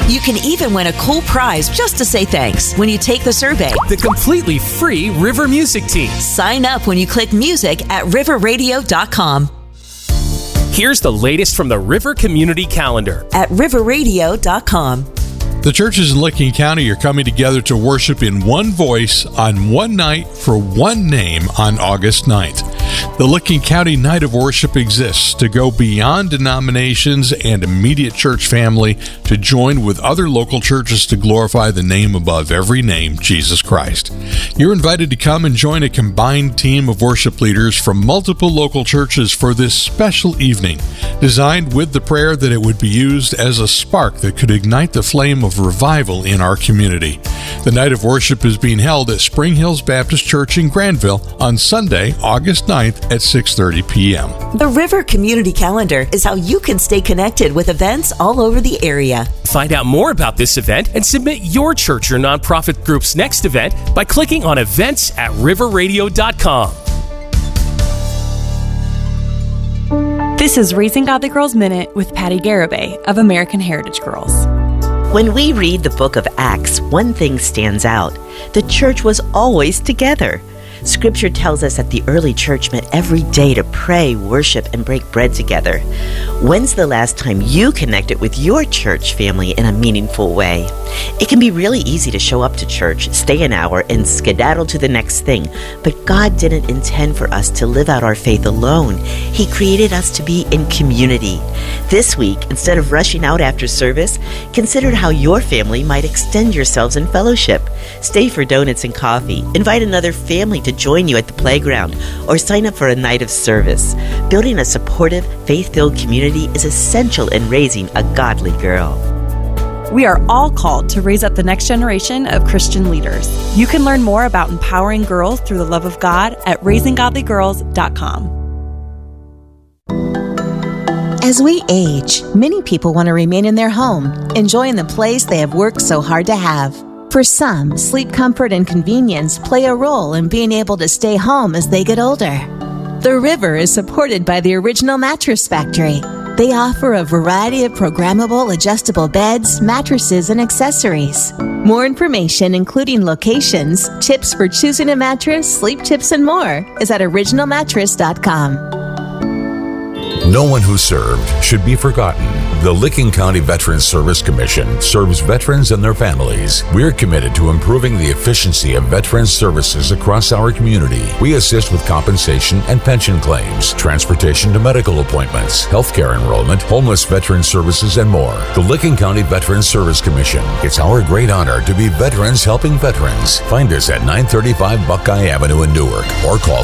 You can even win a cool prize just to say thanks when you take the survey. The completely free River Music Team. Sign up when you click music at riverradio.com. Here's the latest from the River Community Calendar at riverradio.com. The churches in Licking County are coming together to worship in one voice on one night for one name on August 9th. The Licking County Night of Worship exists to go beyond denominations and immediate church family to join with other local churches to glorify the name above every name, Jesus Christ. You're invited to come and join a combined team of worship leaders from multiple local churches for this special evening, designed with the prayer that it would be used as a spark that could ignite the flame of revival in our community. The Night of Worship is being held at Spring Hills Baptist Church in Granville on Sunday, August 9th at 6:30 p.m. The River Community Calendar is how you can stay connected with events all over the area. Find out more about this event and submit your church or nonprofit group's next event by clicking on events at riverradio.com. This is Raising Godly Girls Minute with Patty Garibay of American Heritage Girls. When we read the book of Acts, one thing stands out. The church was always together. Scripture tells us that the early church met every day to pray, worship, and break bread together. When's the last time you connected with your church family in a meaningful way? It can be really easy to show up to church, stay an hour, and skedaddle to the next thing. But God didn't intend for us to live out our faith alone. He created us to be in community. This week, instead of rushing out after service, consider how your family might extend yourselves in fellowship. Stay for donuts and coffee. Invite another family to join you at the playground, or sign up for a night of service. Building a supportive, faith-filled community is essential in raising a godly girl. We are all called to raise up the next generation of Christian leaders. You can learn more about empowering girls through the love of God at raisinggodlygirls.com. As we age, many people want to remain in their home, enjoying the place they have worked so hard to have. For some, sleep comfort and convenience play a role in being able to stay home as they get older. The River is supported by the Original Mattress Factory. They offer a variety of programmable adjustable beds, mattresses, and accessories. More information, including locations, tips for choosing a mattress, sleep tips, and more, is at originalmattress.com. No one who served should be forgotten. The Licking County Veterans Service Commission serves veterans and their families. We're committed to improving the efficiency of veterans services across our community. We assist with compensation and pension claims, transportation to medical appointments, healthcare enrollment, homeless veteran services, and more. The Licking County Veterans Service Commission. It's our great honor to be veterans helping veterans. Find us at 935 Buckeye Avenue in Newark or call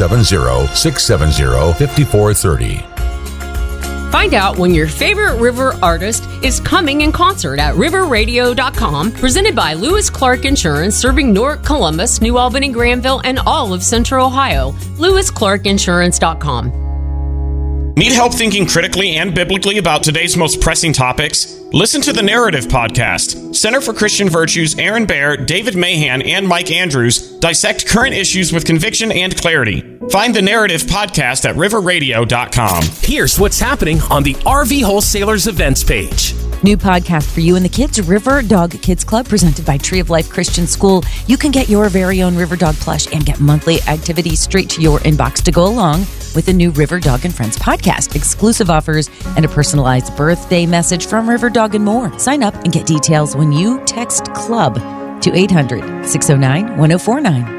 470-670-5430. Find out when your favorite River artist is coming in concert at riverradio.com, presented by Lewis Clark Insurance, serving Newark, Columbus, New Albany, Granville, and all of Central Ohio. LewisClarkInsurance.com. Need help thinking critically and biblically about today's most pressing topics? Listen to the Narrative Podcast. Center for Christian Virtues' Aaron Baer, David Mahan, and Mike Andrews dissect current issues with conviction and clarity. Find the Narrative Podcast at riverradio.com. Here's what's happening on the RV Wholesalers events page. New podcast for you and the kids, River Dog Kids Club, presented by Tree of Life Christian School. You can get your very own River Dog plush and get monthly activities straight to your inbox to go along with the new River Dog and Friends podcast. Exclusive offers and a personalized birthday message from River Dog and more. Sign up and get details when you text CLUB to 800-609-1049.